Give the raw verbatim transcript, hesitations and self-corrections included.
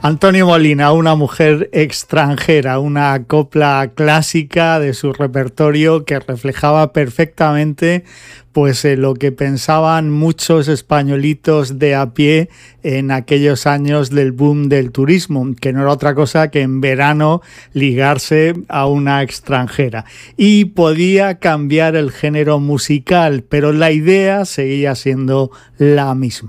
Antonio Molina, una mujer extranjera, una copla clásica de su repertorio que reflejaba perfectamente pues eh, lo que pensaban muchos españolitos de a pie en aquellos años del boom del turismo, que no era otra cosa que en verano ligarse a una extranjera. Y podía cambiar el género musical, pero la idea seguía siendo la misma.